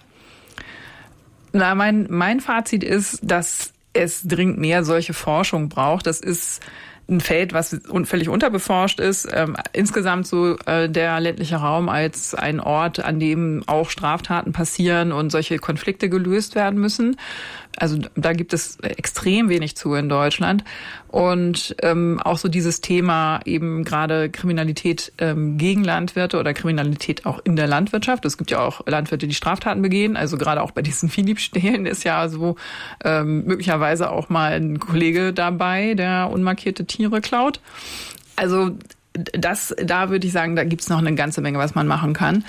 Na, mein, mein Fazit ist, dass es dringend mehr solche Forschung braucht. Das ist ein Feld, was völlig unterbeforscht ist. Ähm, insgesamt so äh, der ländliche Raum als ein Ort, an dem auch Straftaten passieren und solche Konflikte gelöst werden müssen. Also da gibt es extrem wenig zu in Deutschland. Und ähm, auch so dieses Thema eben gerade Kriminalität ähm, gegen Landwirte oder Kriminalität auch in der Landwirtschaft. Es gibt ja auch Landwirte, die Straftaten begehen. Also gerade auch bei diesen Viehdiebstählen ist ja so ähm, möglicherweise auch mal ein Kollege dabei, der unmarkierte Tiere klaut. Also das, da würde ich sagen, da gibt's noch eine ganze Menge, was man machen kann.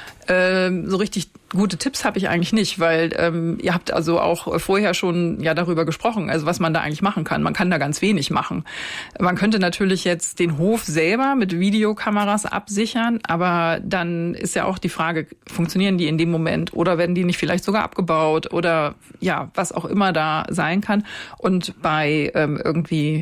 Ähm, so richtig gute Tipps habe ich eigentlich nicht, weil ähm, ihr habt also auch vorher schon ja darüber gesprochen, also was man da eigentlich machen kann. Man kann da ganz wenig machen. Man könnte natürlich jetzt den Hof selber mit Videokameras absichern, aber dann ist ja auch die Frage, funktionieren die in dem Moment oder werden die nicht vielleicht sogar abgebaut oder ja, was auch immer da sein kann. Und bei ähm, irgendwie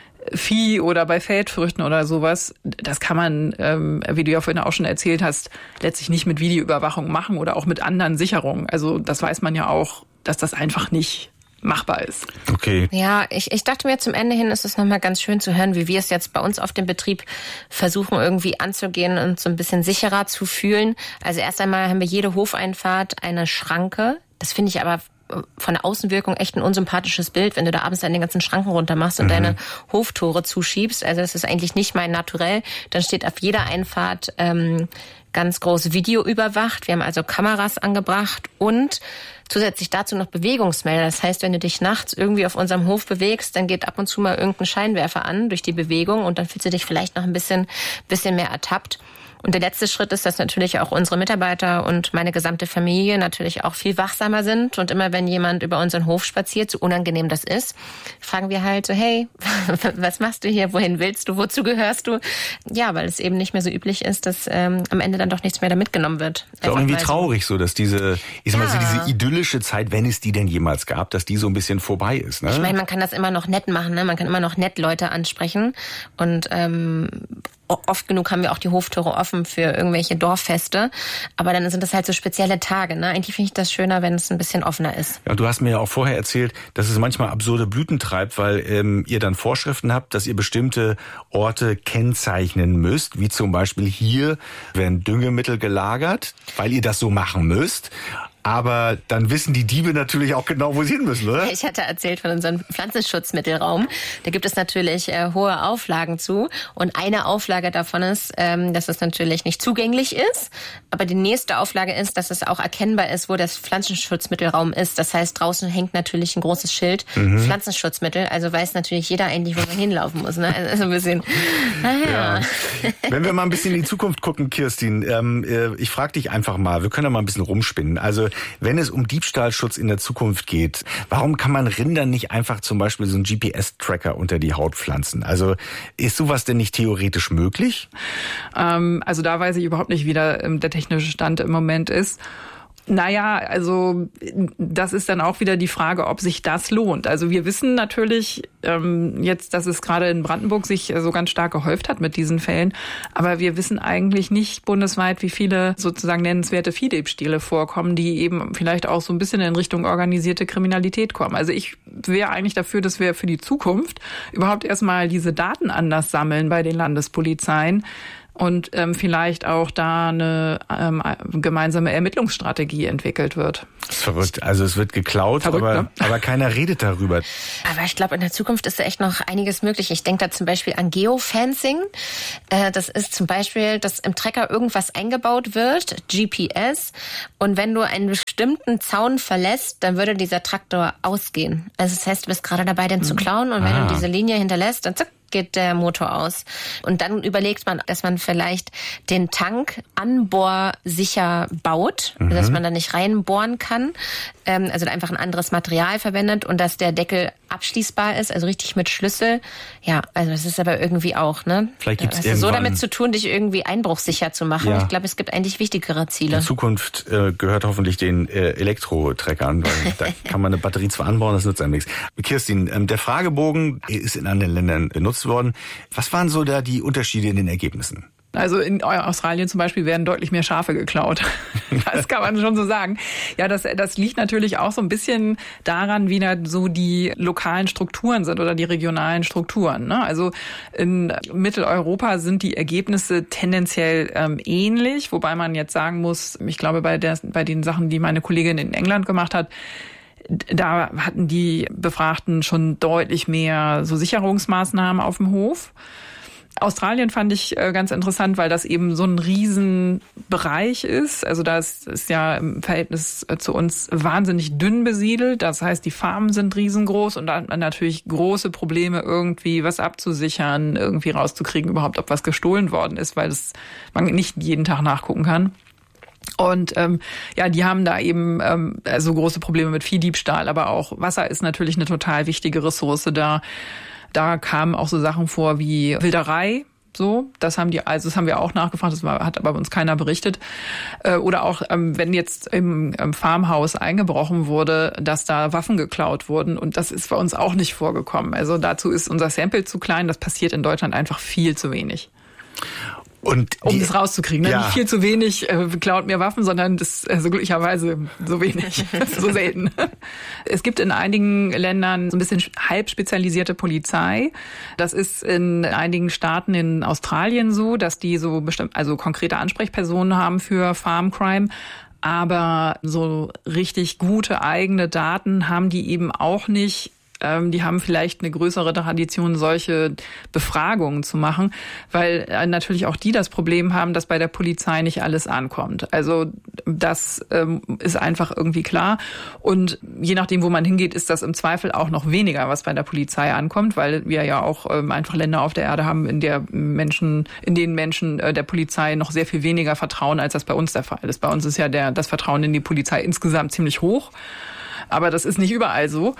Vieh oder bei Feldfrüchten oder sowas, das kann man, ähm, wie du ja vorhin auch schon erzählt hast, letztlich nicht mit Videoüberwachung machen oder auch mit anderen Sicherungen. Also das weiß man ja auch, dass das einfach nicht machbar ist. Okay. Ja, ich, ich dachte mir, zum Ende hin ist es nochmal ganz schön zu hören, wie wir es jetzt bei uns auf dem Betrieb versuchen irgendwie anzugehen und so ein bisschen sicherer zu fühlen. Also erst einmal haben wir jede Hofeinfahrt eine Schranke. Das finde ich aber von der Außenwirkung echt ein unsympathisches Bild, wenn du da abends dann den ganzen Schranken runter machst und mhm. deine Hoftore zuschiebst. Also das ist eigentlich nicht mein Naturell. Dann steht auf jeder Einfahrt ähm, ganz groß Video überwacht. Wir haben also Kameras angebracht und zusätzlich dazu noch Bewegungsmelder. Das heißt, wenn du dich nachts irgendwie auf unserem Hof bewegst, dann geht ab und zu mal irgendein Scheinwerfer an durch die Bewegung und dann fühlst du dich vielleicht noch ein bisschen, bisschen mehr ertappt. Und der letzte Schritt ist, dass natürlich auch unsere Mitarbeiter und meine gesamte Familie natürlich auch viel wachsamer sind. Und immer wenn jemand über unseren Hof spaziert, so unangenehm das ist, fragen wir halt so, hey, was machst du hier? Wohin willst du? Wozu gehörst du? Ja, weil es eben nicht mehr so üblich ist, dass ähm, am Ende dann doch nichts mehr da mitgenommen wird. Ist auch irgendwie traurig so, dass diese, ich sag mal, so diese idyllische Zeit, wenn es die denn jemals gab, dass die so ein bisschen vorbei ist. Ne? Ich meine, man kann das immer noch nett machen, ne? Man kann immer noch nett Leute ansprechen und ähm, oft genug haben wir auch die Hoftore offen für irgendwelche Dorffeste. Aber dann sind das halt so spezielle Tage. Ne? Eigentlich finde ich das schöner, wenn es ein bisschen offener ist. Ja, du hast mir ja auch vorher erzählt, dass es manchmal absurde Blüten treibt, weil ähm, ihr dann Vorschriften habt, dass ihr bestimmte Orte kennzeichnen müsst. Wie zum Beispiel hier werden Düngemittel gelagert, weil ihr das so machen müsst. Aber dann wissen die Diebe natürlich auch genau, wo sie hin müssen, oder? Ich hatte erzählt von unserem Pflanzenschutzmittelraum. Da gibt es natürlich äh, hohe Auflagen zu. Und eine Auflage davon ist, ähm, dass es natürlich nicht zugänglich ist. Aber die nächste Auflage ist, dass es auch erkennbar ist, wo das Pflanzenschutzmittelraum ist. Das heißt, draußen hängt natürlich ein großes Schild, mhm. Pflanzenschutzmittel. Also weiß natürlich jeder eigentlich, wo man hinlaufen muss. Ne? Also ein bisschen, naja. Ja. Wenn wir mal ein bisschen in die Zukunft gucken, Kirstin, ähm, ich frage dich einfach mal, wir können ja mal ein bisschen rumspinnen. Also wenn es um Diebstahlschutz in der Zukunft geht, warum kann man Rindern nicht einfach zum Beispiel so einen G P S-Tracker unter die Haut pflanzen? Also ist sowas denn nicht theoretisch möglich? Ähm, also da weiß ich überhaupt nicht, wie der, der technische Stand im Moment ist. Naja, also das ist dann auch wieder die Frage, ob sich das lohnt. Also wir wissen natürlich ähm, jetzt, dass es gerade in Brandenburg sich so ganz stark gehäuft hat mit diesen Fällen. Aber wir wissen eigentlich nicht bundesweit, wie viele sozusagen nennenswerte Viehdiebstähle vorkommen, die eben vielleicht auch so ein bisschen in Richtung organisierte Kriminalität kommen. Also ich wäre eigentlich dafür, dass wir für die Zukunft überhaupt erstmal diese Daten anders sammeln bei den Landespolizeien. Und ähm, vielleicht auch da eine ähm, gemeinsame Ermittlungsstrategie entwickelt wird. Das ist verrückt. Also es wird geklaut, verrückt, aber, ne? aber keiner redet darüber. Aber ich glaube, in der Zukunft ist da echt noch einiges möglich. Ich denke da zum Beispiel an Geofencing. Äh, das ist zum Beispiel, dass im Trecker irgendwas eingebaut wird, G P S. Und wenn du einen bestimmten Zaun verlässt, dann würde dieser Traktor ausgehen. Also das heißt, du bist gerade dabei, den zu klauen. Und wenn ah. du diese Linie hinterlässt, dann zack, geht der Motor aus. Und dann überlegt man, dass man vielleicht den Tank anbohrsicher baut, mhm. dass man da nicht reinbohren kann. Ähm, also einfach ein anderes Material verwendet und dass der Deckel abschließbar ist, also richtig mit Schlüssel. Ja, also das ist aber irgendwie auch, ne? Vielleicht gibt's das ist so damit zu tun, dich irgendwie einbruchsicher zu machen. Ja. Ich glaube, es gibt eigentlich wichtigere Ziele. In Zukunft äh, gehört hoffentlich den äh, Elektro-Treckern, weil da kann man eine Batterie zwar anbauen, das nützt einem nichts. Kirstin, ähm, der Fragebogen ist in anderen Ländern benutzt worden. Was waren so da die Unterschiede in den Ergebnissen? Also in Australien zum Beispiel werden deutlich mehr Schafe geklaut. Das kann man schon so sagen. Ja, das, das liegt natürlich auch so ein bisschen daran, wie da so die lokalen Strukturen sind oder die regionalen Strukturen. Ne? Also in Mitteleuropa sind die Ergebnisse tendenziell ähm, ähnlich, wobei man jetzt sagen muss, ich glaube bei, der, bei den Sachen, die meine Kollegin in England gemacht hat, da hatten die Befragten schon deutlich mehr so Sicherungsmaßnahmen auf dem Hof. Australien fand ich ganz interessant, weil das eben so ein Riesenbereich ist. Also das ist ja im Verhältnis zu uns wahnsinnig dünn besiedelt. Das heißt, die Farmen sind riesengroß und da hat man natürlich große Probleme, irgendwie was abzusichern, irgendwie rauszukriegen, überhaupt ob was gestohlen worden ist, weil das man nicht jeden Tag nachgucken kann. Und ähm, ja, die haben da eben ähm, so große Probleme mit Viehdiebstahl, aber auch Wasser ist natürlich eine total wichtige Ressource da. Da kamen auch so Sachen vor wie Wilderei, so, das haben die, also das haben wir auch nachgefragt, das war, hat aber bei uns keiner berichtet. Äh, oder auch, ähm, wenn jetzt im, im Farmhaus eingebrochen wurde, dass da Waffen geklaut wurden und das ist bei uns auch nicht vorgekommen. Also dazu ist unser Sample zu klein, das passiert in Deutschland einfach viel zu wenig. Und um die, das rauszukriegen. Ne? ja. Nicht viel zu wenig äh, klaut mir Waffen, sondern das also glücklicherweise so wenig, so selten. Es gibt in einigen Ländern so ein bisschen halb spezialisierte Polizei. Das ist in einigen Staaten in Australien so, dass die so bestimmt, also konkrete Ansprechpersonen haben für Farm Crime. Aber so richtig gute eigene Daten haben die eben auch nicht. Die haben vielleicht eine größere Tradition, solche Befragungen zu machen, weil natürlich auch die das Problem haben, dass bei der Polizei nicht alles ankommt. Also das ähm, ist einfach irgendwie klar. Und je nachdem, wo man hingeht, ist das im Zweifel auch noch weniger, was bei der Polizei ankommt, weil wir ja auch ähm, einfach Länder auf der Erde haben, in der Menschen, in denen Menschen äh, der Polizei noch sehr viel weniger vertrauen, als das bei uns der Fall ist. Bei uns ist ja der, das Vertrauen in die Polizei insgesamt ziemlich hoch, aber das ist nicht überall so.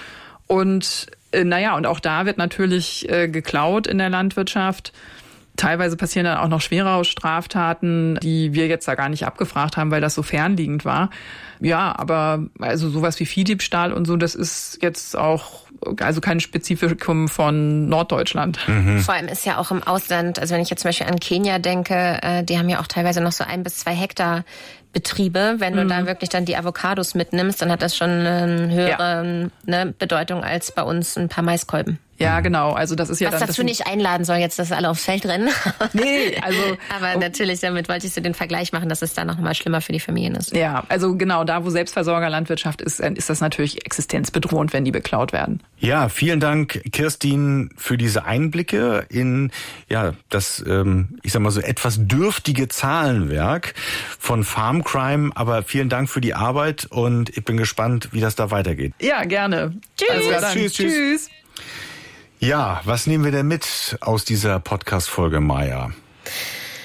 Und äh, naja, und auch da wird natürlich äh, geklaut in der Landwirtschaft. Teilweise passieren dann auch noch schwerere Straftaten, die wir jetzt da gar nicht abgefragt haben, weil das so fernliegend war. Ja, aber also sowas wie Viehdiebstahl und so, das ist jetzt auch also kein Spezifikum von Norddeutschland. Mhm. Vor allem ist ja auch im Ausland, also wenn ich jetzt zum Beispiel an Kenia denke, äh, die haben ja auch teilweise noch so ein bis zwei Hektar Betriebe. Wenn du mhm. da wirklich dann die Avocados mitnimmst, dann hat das schon eine höhere ja. ne, Bedeutung als bei uns ein paar Maiskolben. Ja, genau. Also das ist ja Was dann, dazu das nicht einladen soll, jetzt, dass alle aufs Feld rennen. Nee, also. Aber natürlich, damit wollte ich so den Vergleich machen, dass es da noch mal schlimmer für die Familien ist. Ja, also genau, da wo Selbstversorgerlandwirtschaft ist, ist das natürlich existenzbedrohend, wenn die beklaut werden. Ja, vielen Dank, Kirstin, für diese Einblicke in, ja, das, ähm, ich sag mal so etwas dürftige Zahlenwerk von Farm Crime. Aber vielen Dank für die Arbeit und ich bin gespannt, wie das da weitergeht. Ja, gerne. Tschüss. Also dann, tschüss, tschüss. Tschüss. Ja, was nehmen wir denn mit aus dieser Podcast-Folge, Maja?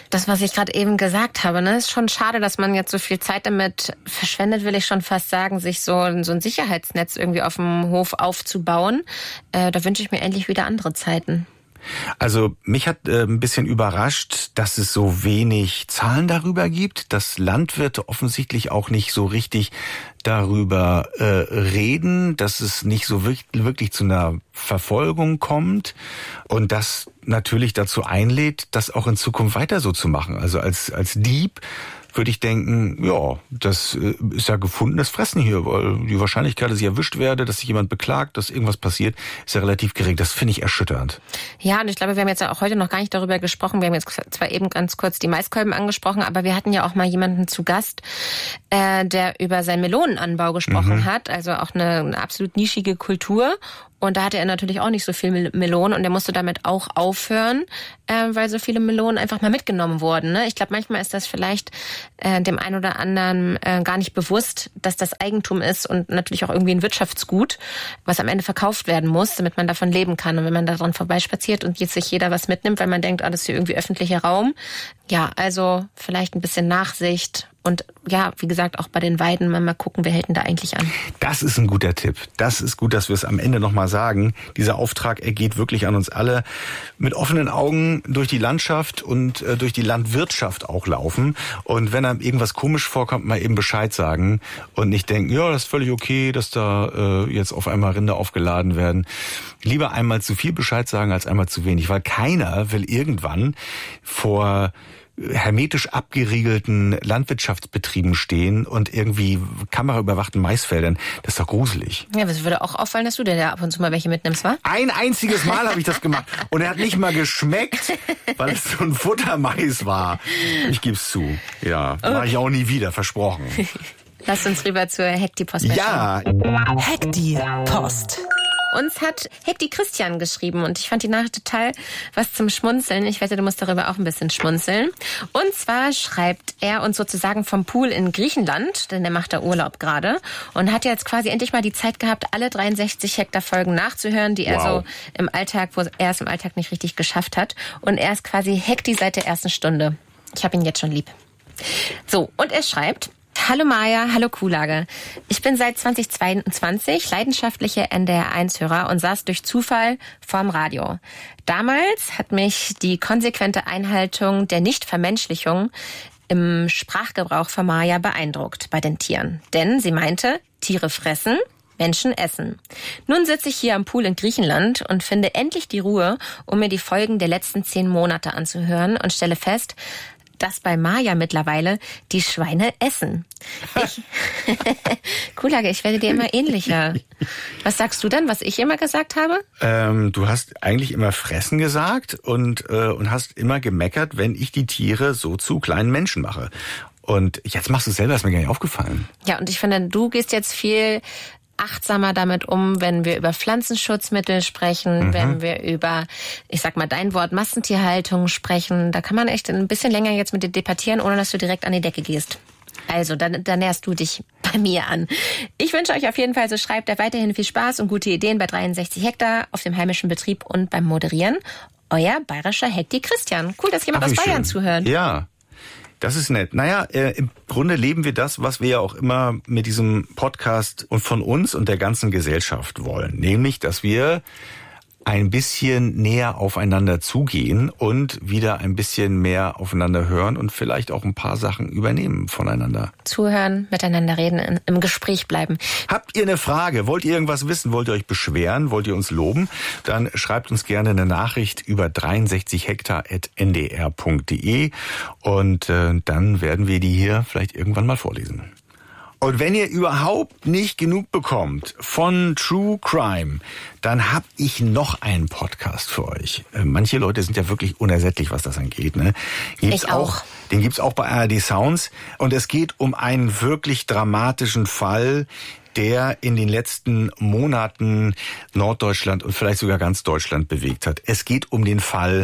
Das, was ich gerade eben gesagt habe, ne, ist schon schade, dass man jetzt so viel Zeit damit verschwendet, will ich schon fast sagen, sich so, so ein Sicherheitsnetz irgendwie auf dem Hof aufzubauen. Äh, da wünsche ich mir endlich wieder andere Zeiten. Also mich hat äh, ein bisschen überrascht, dass es so wenig Zahlen darüber gibt, dass Landwirte offensichtlich auch nicht so richtig darüber äh, reden, dass es nicht so wirklich, wirklich zu einer Verfolgung kommt und das natürlich dazu einlädt, das auch in Zukunft weiter so zu machen. Also als als Dieb würde ich denken, ja, das ist ja gefundenes Fressen hier, weil die Wahrscheinlichkeit, dass ich erwischt werde, dass sich jemand beklagt, dass irgendwas passiert, ist ja relativ gering. Das finde ich erschütternd. Ja, und ich glaube, wir haben jetzt auch heute noch gar nicht darüber gesprochen. Wir haben jetzt zwar eben ganz kurz die Maiskolben angesprochen, aber wir hatten ja auch mal jemanden zu Gast, äh, der über seinen Melonenanbau gesprochen mhm. hat. Also auch eine, eine absolut nischige Kultur. Und da hatte er natürlich auch nicht so viel Melonen und er musste damit auch aufhören, äh, weil so viele Melonen einfach mal mitgenommen wurden. Ne? Ich glaube, manchmal ist das vielleicht äh, dem einen oder anderen äh, gar nicht bewusst, dass das Eigentum ist und natürlich auch irgendwie ein Wirtschaftsgut, was am Ende verkauft werden muss, damit man davon leben kann. Und wenn man daran vorbeispaziert und jetzt sich jeder was mitnimmt, weil man denkt, ah, das ist hier irgendwie öffentlicher Raum. Ja, also vielleicht ein bisschen Nachsicht. Und ja, wie gesagt, auch bei den Weiden mal gucken, wer hält denn da eigentlich an. Das ist ein guter Tipp. Das ist gut, dass wir es am Ende nochmal sagen. Dieser Auftrag ergeht wirklich an uns alle. Mit offenen Augen durch die Landschaft und äh, durch die Landwirtschaft auch laufen. Und wenn einem irgendwas komisch vorkommt, mal eben Bescheid sagen. Und nicht denken, ja, das ist völlig okay, dass da äh, jetzt auf einmal Rinder aufgeladen werden. Lieber einmal zu viel Bescheid sagen, als einmal zu wenig. Weil keiner will irgendwann vor hermetisch abgeriegelten Landwirtschaftsbetrieben stehen und irgendwie kameraüberwachten Maisfeldern. Das ist doch gruselig. Ja, aber es würde auch auffallen, dass du dir da ab und zu mal welche mitnimmst, wa? Ein einziges Mal habe ich das gemacht. Und er hat nicht mal geschmeckt, weil es so ein Futtermais war. Ich geb's zu. Ja, okay. Mache ich auch nie wieder, versprochen. Lass uns rüber zur Hekti-Post. Ja. Hekti-Post. Uns hat Hekti Christian geschrieben und ich fand die Nachricht total was zum Schmunzeln. Ich wette, du musst darüber auch ein bisschen schmunzeln. Und zwar schreibt er uns sozusagen vom Pool in Griechenland, denn er macht da Urlaub gerade und hat jetzt quasi endlich mal die Zeit gehabt, alle dreiundsechzig Hektar Folgen nachzuhören, die wow. er so im Alltag, wo er es im Alltag nicht richtig geschafft hat. Und er ist quasi Hekti seit der ersten Stunde. Ich habe ihn jetzt schon lieb. So, und er schreibt: Hallo Maja, hallo Kuhlage. Ich bin seit zweitausendzweiundzwanzig leidenschaftliche N D R eins Hörer und saß durch Zufall vorm Radio. Damals hat mich die konsequente Einhaltung der Nichtvermenschlichung im Sprachgebrauch von Maja beeindruckt bei den Tieren. Denn sie meinte, Tiere fressen, Menschen essen. Nun sitze ich hier am Pool in Griechenland und finde endlich die Ruhe, um mir die Folgen der letzten zehn Monate anzuhören und stelle fest, dass bei Maja mittlerweile die Schweine essen. Ich, Kuhlage, ich werde dir immer ähnlicher. Was sagst du denn, was ich immer gesagt habe? Ähm, du hast eigentlich immer fressen gesagt und, äh, und hast immer gemeckert, wenn ich die Tiere so zu kleinen Menschen mache. Und jetzt machst du es selber, ist mir gar nicht aufgefallen. Ja, und ich finde, du gehst jetzt viel achtsamer damit um, wenn wir über Pflanzenschutzmittel sprechen, mhm. wenn wir über, ich sag mal, dein Wort Massentierhaltung sprechen. Da kann man echt ein bisschen länger jetzt mit dir debattieren, ohne dass du direkt an die Decke gehst. Also, dann, dann näherst du dich bei mir an. Ich wünsche euch auf jeden Fall, so schreibt er, weiterhin viel Spaß und gute Ideen bei dreiundsechzig Hektar auf dem heimischen Betrieb und beim Moderieren. Euer bayerischer Hekti Christian. Cool, dass jemand Ach, aus Bayern schön. zuhört. Ja. Das ist nett. Naja, äh, im Grunde leben wir das, was wir ja auch immer mit diesem Podcast und von uns und der ganzen Gesellschaft wollen. Nämlich, dass wir ein bisschen näher aufeinander zugehen und wieder ein bisschen mehr aufeinander hören und vielleicht auch ein paar Sachen übernehmen voneinander. Zuhören, miteinander reden, im Gespräch bleiben. Habt ihr eine Frage? Wollt ihr irgendwas wissen? Wollt ihr euch beschweren? Wollt ihr uns loben? Dann schreibt uns gerne eine Nachricht über dreiundsechzig hektar at n d r punkt d e und äh, dann werden wir die hier vielleicht irgendwann mal vorlesen. Und wenn ihr überhaupt nicht genug bekommt von True Crime, dann hab ich noch einen Podcast für euch. Manche Leute sind ja wirklich unersättlich, was das angeht. Ne? Gibt's ich auch. Den gibt's auch bei A R D Sounds. Und es geht um einen wirklich dramatischen Fall, der in den letzten Monaten Norddeutschland und vielleicht sogar ganz Deutschland bewegt hat. Es geht um den Fall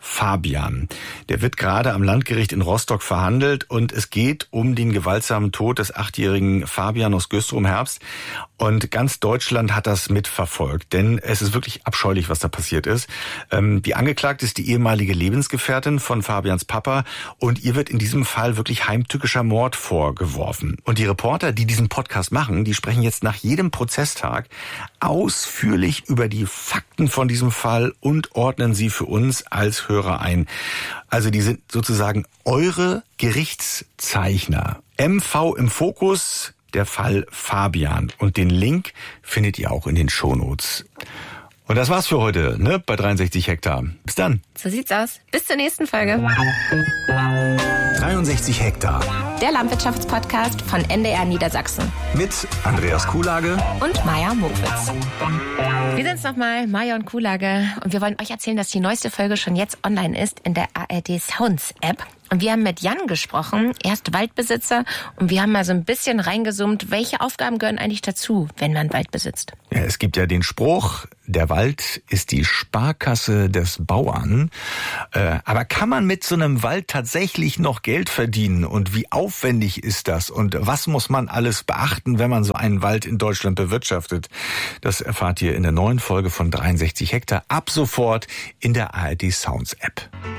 Fabian. Der wird gerade am Landgericht in Rostock verhandelt und es geht um den gewaltsamen Tod des achtjährigen Fabian aus Güstrow-Herbst. Und ganz Deutschland hat das mitverfolgt, denn es ist wirklich abscheulich, was da passiert ist. Ähm, die Angeklagte ist die ehemalige Lebensgefährtin von Fabians Papa und ihr wird in diesem Fall wirklich heimtückischer Mord vorgeworfen. Und die Reporter, die diesen Podcast machen, die sprechen jetzt nach jedem Prozesstag ausführlich über die Fakten von diesem Fall und ordnen sie für uns als Hörer ein. Also die sind sozusagen eure Gerichtszeichner. M V im Fokus, der Fall Fabian. Und den Link findet ihr auch in den Shownotes. Und das war's für heute, ne, bei dreiundsechzig Hektar. Bis dann. So sieht's aus. Bis zur nächsten Folge. dreiundsechzig Hektar. Der Landwirtschaftspodcast von N D R Niedersachsen. Mit Andreas Kuhlage und Maja Mokwitz. Wir sind's nochmal, Maja und Kuhlage. Und wir wollen euch erzählen, dass die neueste Folge schon jetzt online ist in der A R D Sounds App. Und wir haben mit Jan gesprochen, er ist Waldbesitzer. Und wir haben mal so ein bisschen reingezoomt, welche Aufgaben gehören eigentlich dazu, wenn man Wald besitzt. Ja, es gibt ja den Spruch, der Wald ist die Sparkasse des Bauern. Äh, aber kann man mit so einem Wald tatsächlich noch Geld verdienen? Und wie aufwendig ist das? Und was muss man alles beachten, wenn man so einen Wald in Deutschland bewirtschaftet? Das erfahrt ihr in der neuen Folge von dreiundsechzig Hektar ab sofort in der A R D Sounds App.